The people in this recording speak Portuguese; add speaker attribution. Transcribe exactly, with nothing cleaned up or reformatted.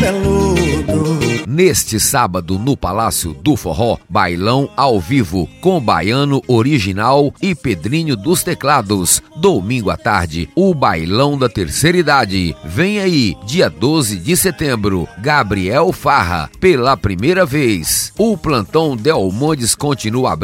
Speaker 1: cabeludo.
Speaker 2: Neste sábado, no Palácio do Forró, bailão ao vivo, com Baiano Original e Pedrinho dos Teclados. Domingo à tarde, o bailão da terceira idade. Vem aí, dia doze de setembro, Gabriel Farra, pela primeira vez. O Plantão Delmondes continua abrindo